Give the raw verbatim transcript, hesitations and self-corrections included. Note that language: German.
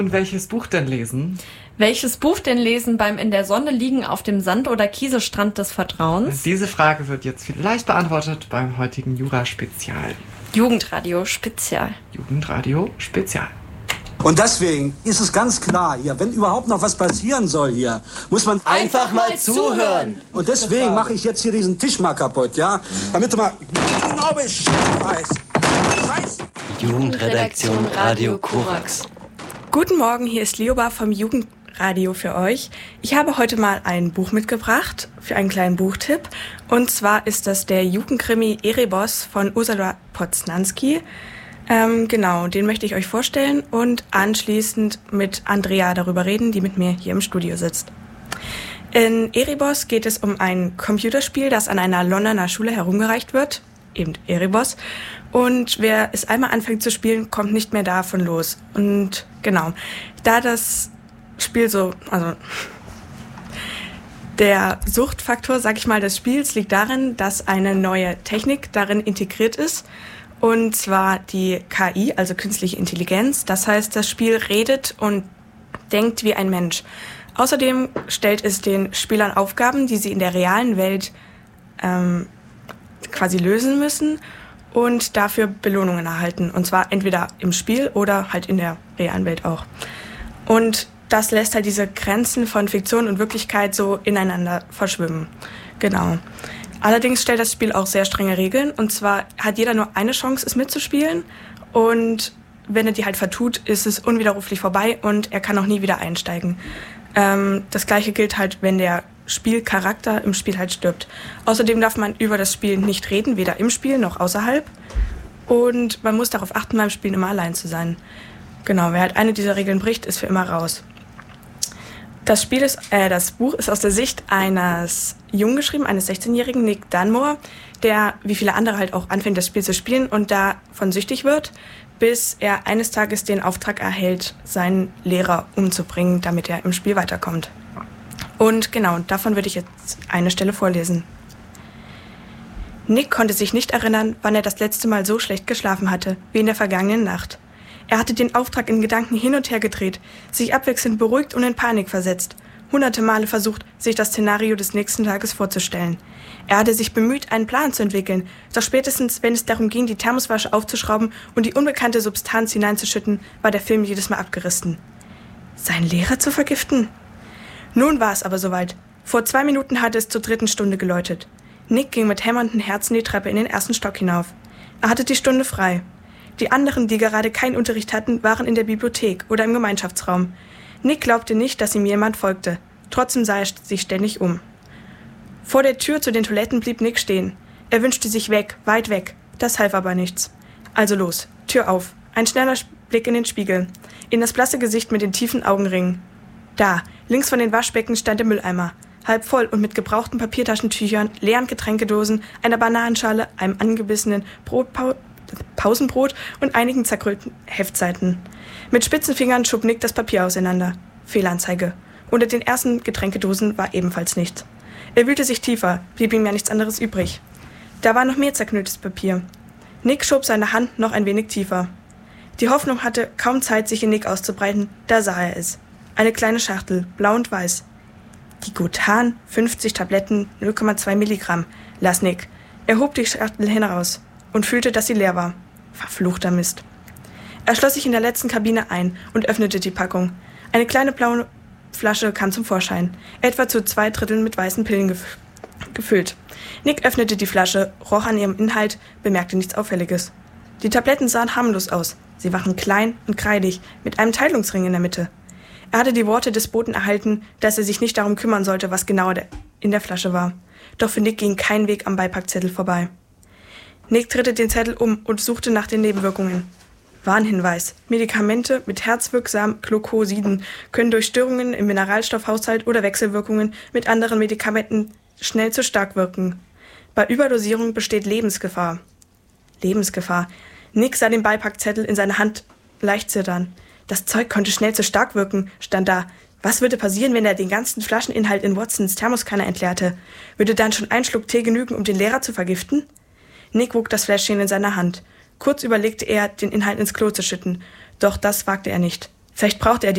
Und welches Buch denn lesen? Welches Buch denn lesen beim in der Sonne liegen auf dem Sand- oder Kieselstrand des Vertrauens? Diese Frage wird jetzt vielleicht beantwortet beim heutigen Jura-Spezial. Jugendradio Spezial. Jugendradio Spezial. Und deswegen ist es ganz klar hier, wenn überhaupt noch was passieren soll hier, muss man einfach, einfach mal zuhören. Und deswegen mache ich jetzt hier diesen Tisch mal kaputt, ja? Damit du mal genau Bescheid weißt. Scheiß. Jugendredaktion Radio Korax. Guten Morgen, hier ist Lioba vom Jugendradio für euch. Ich habe heute mal ein Buch mitgebracht für einen kleinen Buchtipp. Und zwar ist das der Jugendkrimi Erebos von Ursula Poznanski. Ähm, genau, den möchte ich euch vorstellen und anschließend mit Andrea darüber reden, die mit mir hier im Studio sitzt. In Erebos geht es um ein Computerspiel, das an einer Londoner Schule herumgereicht wird, eben Erebos. Und wer es einmal anfängt zu spielen, kommt nicht mehr davon los. Und genau, da das Spiel so, also der Suchtfaktor, sag ich mal, des Spiels liegt darin, dass eine neue Technik darin integriert ist. Und zwar die K I, also künstliche Intelligenz. Das heißt, das Spiel redet und denkt wie ein Mensch. Außerdem stellt es den Spielern Aufgaben, die sie in der realen Welt ähm, quasi lösen müssen und dafür Belohnungen erhalten. Und zwar entweder im Spiel oder halt in der realen Welt auch. Und das lässt halt diese Grenzen von Fiktion und Wirklichkeit so ineinander verschwimmen. Genau. Allerdings stellt das Spiel auch sehr strenge Regeln. Und zwar hat jeder nur eine Chance, es mitzuspielen. Und wenn er die halt vertut, ist es unwiderruflich vorbei und er kann auch nie wieder einsteigen. Ähm, das Gleiche gilt halt, wenn der Spielcharakter im Spiel halt stirbt. Außerdem darf man über das Spiel nicht reden, weder im Spiel noch außerhalb. Und man muss darauf achten, beim Spielen immer allein zu sein. Genau, wer halt eine dieser Regeln bricht, ist für immer raus. Das Spiel ist, äh, das Buch ist aus der Sicht eines Jungen geschrieben, eines sechzehnjährigen Nick Dunmore, der wie viele andere halt auch anfängt, das Spiel zu spielen und davon süchtig wird, bis er eines Tages den Auftrag erhält, seinen Lehrer umzubringen, damit er im Spiel weiterkommt. Und genau, davon würde ich jetzt eine Stelle vorlesen. Nick konnte sich nicht erinnern, wann er das letzte Mal so schlecht geschlafen hatte, wie in der vergangenen Nacht. Er hatte den Auftrag in Gedanken hin und her gedreht, sich abwechselnd beruhigt und in Panik versetzt, hunderte Male versucht, sich das Szenario des nächsten Tages vorzustellen. Er hatte sich bemüht, einen Plan zu entwickeln, doch spätestens, wenn es darum ging, die Thermosflasche aufzuschrauben und die unbekannte Substanz hineinzuschütten, war der Film jedes Mal abgerissen. Seinen Lehrer zu vergiften? Nun war es aber soweit. Vor zwei Minuten hatte es zur dritten Stunde geläutet. Nick ging mit hämmerndem Herzen die Treppe in den ersten Stock hinauf. Er hatte die Stunde frei. Die anderen, die gerade keinen Unterricht hatten, waren in der Bibliothek oder im Gemeinschaftsraum. Nick glaubte nicht, dass ihm jemand folgte. Trotzdem sah er sich ständig um. Vor der Tür zu den Toiletten blieb Nick stehen. Er wünschte sich weg, weit weg. Das half aber nichts. Also los, Tür auf. Ein schneller Blick in den Spiegel. In das blasse Gesicht mit den tiefen Augenringen. Da, links von den Waschbecken stand der Mülleimer. Halb voll und mit gebrauchten Papiertaschentüchern, leeren Getränkedosen, einer Bananenschale, einem angebissenen Brotpau- Pausenbrot und einigen zerkrüllten Heftseiten. Mit spitzen Fingern schob Nick das Papier auseinander. Fehlanzeige. Unter den ersten Getränkedosen war ebenfalls nichts. Er wühlte sich tiefer, blieb ihm ja nichts anderes übrig. Da war noch mehr zerknülltes Papier. Nick schob seine Hand noch ein wenig tiefer. Die Hoffnung hatte kaum Zeit, sich in Nick auszubreiten, da sah er es. Eine kleine Schachtel, blau und weiß. Die Gutan, fünfzig Tabletten, null Komma zwei Milligramm, las Nick. Er hob die Schachtel hinaus und fühlte, dass sie leer war. Verfluchter Mist. Er schloss sich in der letzten Kabine ein und öffnete die Packung. Eine kleine blaue Flasche kam zum Vorschein, etwa zu zwei Dritteln mit weißen Pillen gef- gefüllt. Nick öffnete die Flasche, roch an ihrem Inhalt, bemerkte nichts Auffälliges. Die Tabletten sahen harmlos aus. Sie waren klein und kreidig, mit einem Teilungsring in der Mitte. Er hatte die Worte des Boten erhalten, dass er sich nicht darum kümmern sollte, was genau in der Flasche war. Doch für Nick ging kein Weg am Beipackzettel vorbei. Nick drehte den Zettel um und suchte nach den Nebenwirkungen. Warnhinweis: Medikamente mit herzwirksamen Glukosiden können durch Störungen im Mineralstoffhaushalt oder Wechselwirkungen mit anderen Medikamenten schnell zu stark wirken. Bei Überdosierung besteht Lebensgefahr. Lebensgefahr. Nick sah den Beipackzettel in seiner Hand leicht zittern. Das Zeug konnte schnell zu stark wirken, stand da. Was würde passieren, wenn er den ganzen Flascheninhalt in Watsons Thermoskanne entleerte? Würde dann schon ein Schluck Tee genügen, um den Lehrer zu vergiften? Nick wog das Fläschchen in seiner Hand. Kurz überlegte er, den Inhalt ins Klo zu schütten. Doch das wagte er nicht. Vielleicht brauchte er die